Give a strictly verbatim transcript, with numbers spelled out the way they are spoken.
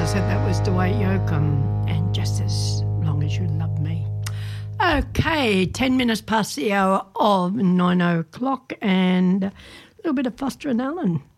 said that was Dwight Yoakam and Just As Long As You Love Me. Okay, ten minutes past the hour of nine o'clock and a little bit of Foster and Allen.